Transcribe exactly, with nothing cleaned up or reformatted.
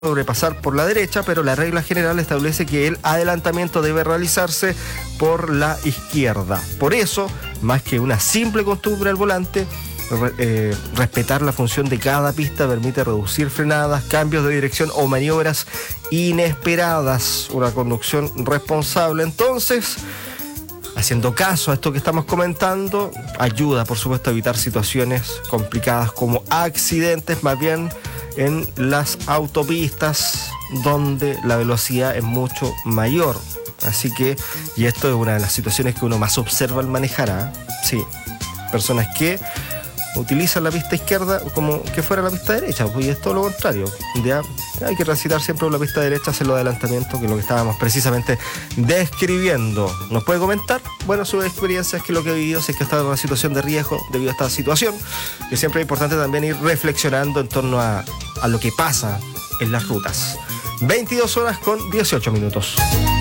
sobrepasar por la derecha, pero la regla general establece que el adelantamiento debe realizarse por la izquierda. Por eso, más que una simple costumbre al volante, eh, respetar la función de cada pista permite reducir frenadas, cambios de dirección o maniobras inesperadas. Una conducción responsable, entonces, haciendo caso a esto que estamos comentando, ayuda, por supuesto, a evitar situaciones complicadas como accidentes, más bien en las autopistas donde la velocidad es mucho mayor. Así que, y esto es una de las situaciones que uno más observa al manejar, ¿eh? Sí, personas que utilizan la pista izquierda como que fuera la pista derecha, pues, y es todo lo contrario. Ya hay que transitar siempre por la pista derecha, hacer los adelantamientos, que es lo que estábamos precisamente describiendo. ¿Nos puede comentar? Bueno, sus experiencias, que lo que ha vivido, si es que está en una situación de riesgo debido a esta situación, que siempre es importante también ir reflexionando en torno a, a lo que pasa en las rutas. veintidós horas con dieciocho minutos.